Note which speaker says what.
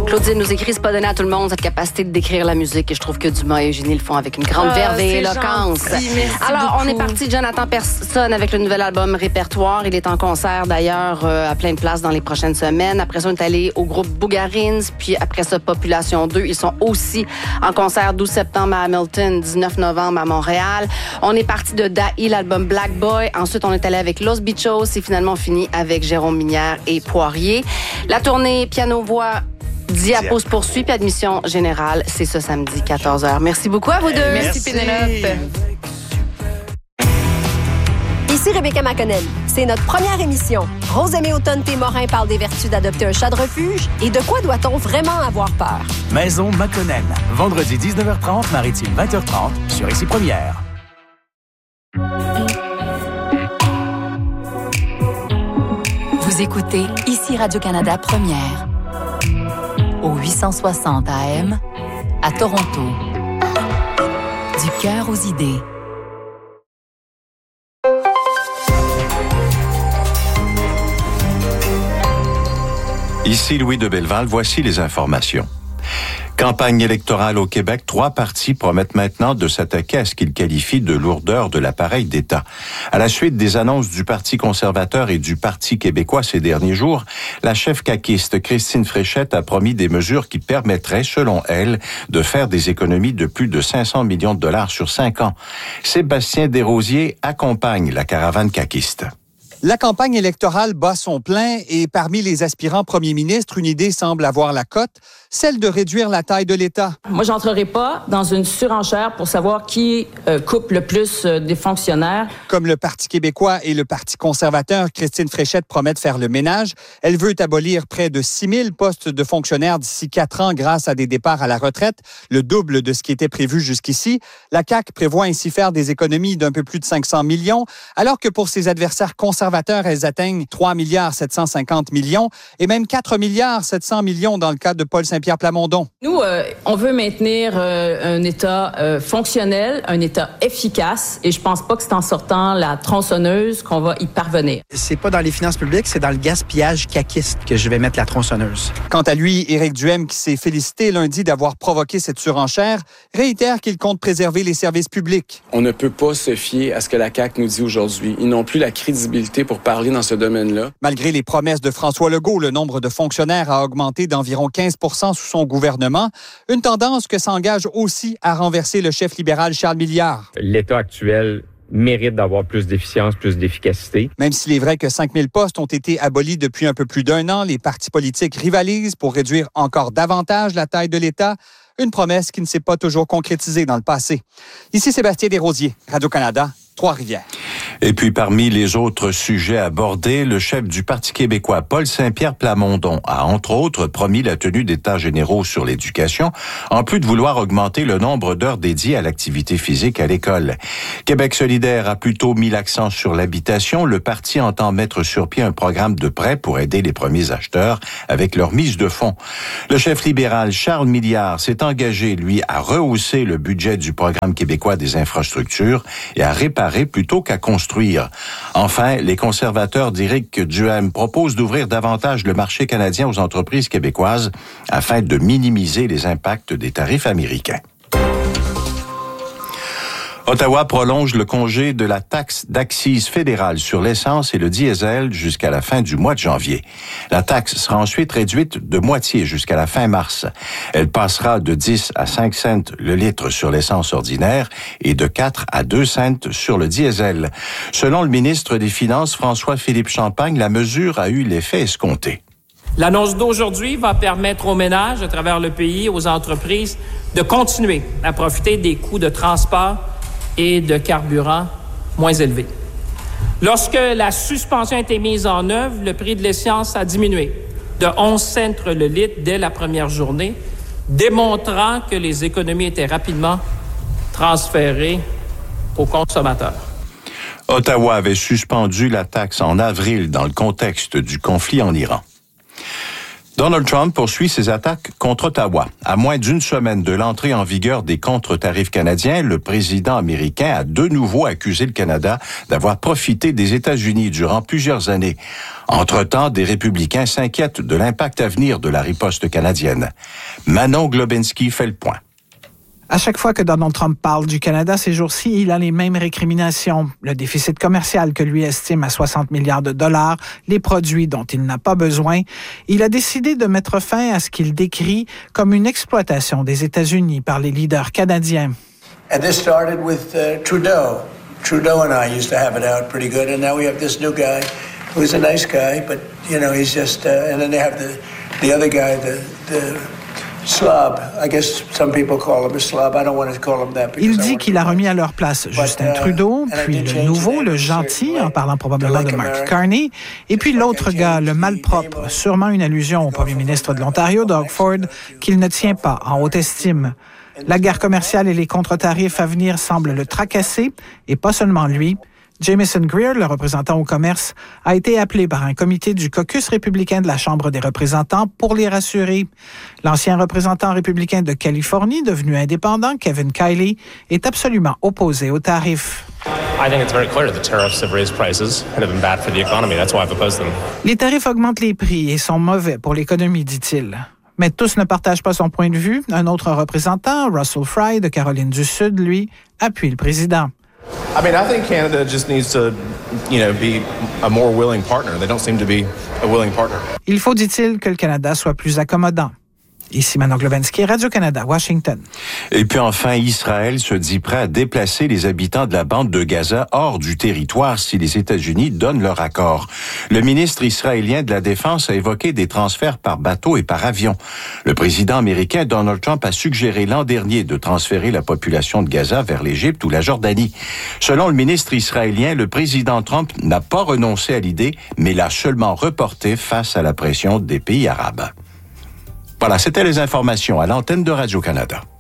Speaker 1: Claudine nous écrit, c'est pas donné à tout le monde cette capacité de décrire la musique et je trouve que Dumas et Eugénie le font avec une grande verve et éloquence.
Speaker 2: Gentil, merci
Speaker 1: Alors,
Speaker 2: beaucoup.
Speaker 1: on est parti de Jonathan Persson avec le nouvel album Répertoire. Il est en concert d'ailleurs à plein de places dans les prochaines semaines. Après ça, on est allé au groupe Bougarins, puis après ça, Population 2. Ils sont aussi en concert 12 septembre à Hamilton, 19 novembre à Montréal. On est parti de Dahi, l'album Black Boy. Ensuite, on est allé avec Los Bichos et finalement fini avec Jérôme Minière et Poirier. La tournée piano-voix Diapo se poursuit, puis admission générale, c'est ce samedi 14h. Merci beaucoup à vous deux.
Speaker 2: Merci Pénélope.
Speaker 3: Ici Rebecca McConnell. C'est notre première émission. Rose-Aimée Automne-Morin parle des vertus d'adopter un chat de refuge et de quoi doit-on vraiment avoir peur.
Speaker 4: Maison McConnell. Vendredi 19h30, Maritime 20h30 sur Ici Première.
Speaker 5: Vous écoutez Ici Radio-Canada Première. Au 860 AM, à Toronto. Du cœur aux idées.
Speaker 6: Ici Louis de Belleval, voici les informations. Campagne électorale au Québec, 3 partis promettent maintenant de s'attaquer à ce qu'ils qualifient de lourdeur de l'appareil d'État. À la suite des annonces du Parti conservateur et du Parti québécois ces derniers jours, la chef caquiste Christine Fréchette a promis des mesures qui permettraient, selon elle, de faire des économies de plus de 500 millions de dollars sur 5 ans. Sébastien Desrosiers accompagne la caravane caquiste.
Speaker 7: La campagne électorale bat son plein et parmi les aspirants premiers ministres, une idée semble avoir la cote, celle de réduire la taille de l'État.
Speaker 8: Moi, j'entrerai pas dans une surenchère pour savoir qui coupe le plus des fonctionnaires.
Speaker 7: Comme le Parti québécois et le Parti conservateur, Christine Fréchette promet de faire le ménage. Elle veut abolir près de 6 000 postes de fonctionnaires d'ici 4 ans grâce à des départs à la retraite, le double de ce qui était prévu jusqu'ici. La CAQ prévoit ainsi faire des économies d'un peu plus de 500 millions, alors que pour ses adversaires conservateurs, elles atteignent 3 750 millions et même 4 700 millions dans le cas de Paul Saint-Pierre Plamondon.
Speaker 8: Nous, on veut maintenir un État fonctionnel, un État efficace et je pense pas que c'est en sortant la tronçonneuse qu'on va y parvenir.
Speaker 9: C'est pas dans les finances publiques, c'est dans le gaspillage caquiste que je vais mettre la tronçonneuse.
Speaker 7: Quant à lui, Éric Duhaime, qui s'est félicité lundi d'avoir provoqué cette surenchère, réitère qu'il compte préserver les services publics.
Speaker 10: On ne peut pas se fier à ce que la CAQ nous dit aujourd'hui. Ils n'ont plus la crédibilité pour parler dans ce domaine-là.
Speaker 7: Malgré les promesses de François Legault, le nombre de fonctionnaires a augmenté d'environ 15 % sous son gouvernement, une tendance que s'engage aussi à renverser le chef libéral Charles Milliard.
Speaker 11: L'État actuel mérite d'avoir plus d'efficience, plus d'efficacité.
Speaker 7: Même s'il est vrai que 5 000 postes ont été abolis depuis un peu plus d'1 an, les partis politiques rivalisent pour réduire encore davantage la taille de l'État, une promesse qui ne s'est pas toujours concrétisée dans le passé. Ici Sébastien Desrosiers, Radio-Canada, Trois-Rivières.
Speaker 6: Et puis, parmi les autres sujets abordés, le chef du Parti québécois, Paul Saint-Pierre Plamondon, a entre autres promis la tenue d'états généraux sur l'éducation, en plus de vouloir augmenter le nombre d'heures dédiées à l'activité physique à l'école. Québec solidaire a plutôt mis l'accent sur l'habitation. Le parti entend mettre sur pied un programme de prêt pour aider les premiers acheteurs avec leur mise de fonds. Le chef libéral Charles Milliard s'est engagé, lui, à rehausser le budget du programme québécois des infrastructures et à réparer plutôt qu'à construire. Enfin, les conservateurs d'Éric Duhaime proposent d'ouvrir davantage le marché canadien aux entreprises québécoises afin de minimiser les impacts des tarifs américains. Ottawa prolonge le congé de la taxe d'accise fédérale sur l'essence et le diesel jusqu'à la fin du mois de janvier. La taxe sera ensuite réduite de moitié jusqu'à la fin mars. Elle passera de 10 à 5 cents le litre sur l'essence ordinaire et de 4 à 2 cents sur le diesel. Selon le ministre des Finances, François-Philippe Champagne, la mesure a eu l'effet escompté.
Speaker 12: L'annonce d'aujourd'hui va permettre aux ménages à travers le pays, aux entreprises, de continuer à profiter des coûts de transport et de carburant moins élevés. Lorsque la suspension a été mise en œuvre, le prix de l'essence a diminué de 11 cents le litre dès la première journée, démontrant que les économies étaient rapidement transférées aux consommateurs.
Speaker 6: Ottawa avait suspendu la taxe en avril dans le contexte du conflit en Iran. Donald Trump poursuit ses attaques contre Ottawa. À moins d'une semaine de l'entrée en vigueur des contre-tarifs canadiens, le président américain a de nouveau accusé le Canada d'avoir profité des États-Unis durant plusieurs années. Entre-temps, des républicains s'inquiètent de l'impact à venir de la riposte canadienne. Manon Globinski fait le point.
Speaker 2: À chaque fois que Donald Trump parle du Canada ces jours-ci, il a les mêmes récriminations. Le déficit commercial que lui estime à 60 milliards de dollars, les produits dont il n'a pas besoin. Il a décidé de mettre fin à ce qu'il décrit comme une exploitation des États-Unis par les leaders canadiens.
Speaker 13: And this started with Trudeau. Trudeau and I used to have it out pretty good, and now we have this new guy who's a nice guy, but you know he's just. And then they have the other guy, the slob. I guess some people call him a slob. I don't want to call him that.
Speaker 2: Il dit qu'il a remis à leur place Justin Trudeau, puis le nouveau, le gentil, en parlant probablement de Mark Carney, et puis l'autre gars, le malpropre, sûrement une allusion au premier ministre de l'Ontario, Doug Ford, qu'il ne tient pas en haute estime. La guerre commerciale et les contre-tarifs à venir semblent le tracasser, et pas seulement lui. Jamieson Greer, le représentant au commerce, a été appelé par un comité du caucus républicain de la Chambre des représentants pour les rassurer. L'ancien représentant républicain de Californie, devenu indépendant, Kevin Kiley, est absolument opposé aux tarifs. Les tarifs augmentent les prix et sont mauvais pour l'économie, dit-il. Mais tous ne partagent pas son point de vue. Un autre représentant, Russell Fry, de Caroline du Sud, lui, appuie le président.
Speaker 14: I think Canada just needs to, be a more willing partner. They don't seem to be a willing partner.
Speaker 2: Il faut, dit-il, que le Canada soit plus accommodant. Ici Manon Globinski, Radio-Canada, Washington.
Speaker 6: Et puis enfin, Israël se dit prêt à déplacer les habitants de la bande de Gaza hors du territoire si les États-Unis donnent leur accord. Le ministre israélien de la Défense a évoqué des transferts par bateau et par avion. Le président américain Donald Trump a suggéré l'an dernier de transférer la population de Gaza vers l'Égypte ou la Jordanie. Selon le ministre israélien, le président Trump n'a pas renoncé à l'idée, mais l'a seulement reportée face à la pression des pays arabes. Voilà, c'était les informations à l'antenne de Radio-Canada.